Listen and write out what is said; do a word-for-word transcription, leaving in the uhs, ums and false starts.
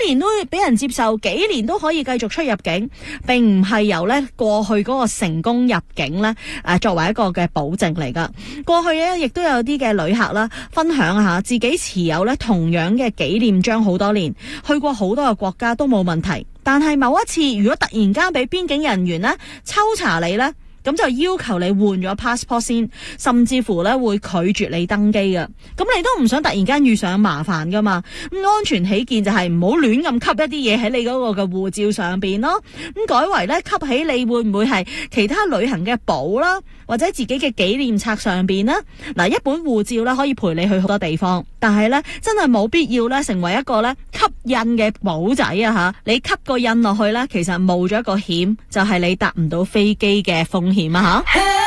年都俾人接受，幾年都可以繼續出入境，並唔係由咧過去嗰個成功入境咧誒作為一個嘅保證嚟噶。過去咧亦都有啲嘅旅客啦，分享下自己持有咧同樣嘅紀念章好多年，去過好多個國家都冇問題。但係某一次，如果突然間俾邊境人員咧抽查你咧，咁就要求你換咗 passport 先，甚至乎咧會拒絕你登機嘅。咁你都唔想突然間遇上麻煩噶嘛？咁安全起見就係唔好亂咁吸一啲嘢喺你嗰個嘅護照上邊咯。咁改為咧吸起你會唔會係其他旅行嘅簿啦，或者自己嘅紀念冊上邊呢？嗱，一本護照咧可以陪你去好多地方，但係咧真係冇必要咧成為一個咧吸印嘅簿仔啊吓！你吸個印落去咧，其實冒咗一個險，就係你搭唔到飛機嘅風險啊吓。